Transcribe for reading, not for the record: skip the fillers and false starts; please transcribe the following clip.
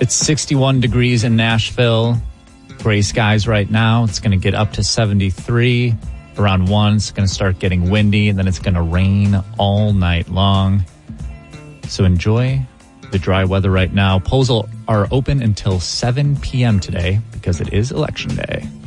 It's 61 degrees in Nashville. Gray skies right now. It's going to get up to 73. Around 1, it's going to start getting windy, and then it's going to rain all night long. So enjoy the dry weather right now. Polls are open until 7 p.m. today because it is election day.